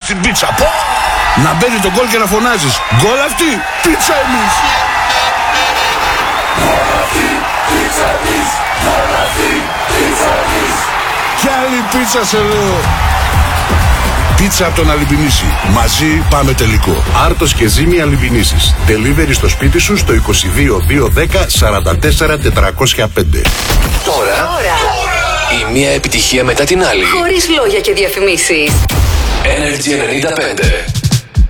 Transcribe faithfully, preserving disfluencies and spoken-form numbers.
στην πίτσα. Πω! Να μπαίνει το γκολ και να φωνάζεις. Γκολ αυτή, πίτσα εμείς. Γκολ αυτή, πίτσα εμείς. Γκολ αυτή, πίτσα εμείς. Κι άλλη πίτσα σε λέω. Πίτσα από τον Αλιμπινίση. Μαζί πάμε τελικό. Άρτος και Ζήμη Αλιμπινίσης. Delivery στο σπίτι σου στο είκοσι δύο δύο δέκα σαράντα τέσσερα τετρακόσια πέντε. Τώρα, Τώρα. η μία επιτυχία μετά την άλλη. Χωρίς λόγια και διαφημίσεις. Energy ενενήντα πέντε.